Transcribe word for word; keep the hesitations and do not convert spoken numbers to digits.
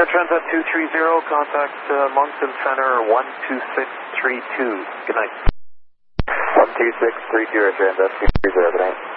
Air Transat two three zero, contact uh, Moncton Center one two six three two. Good night. one two six three two, Air Transat two three zero, good night.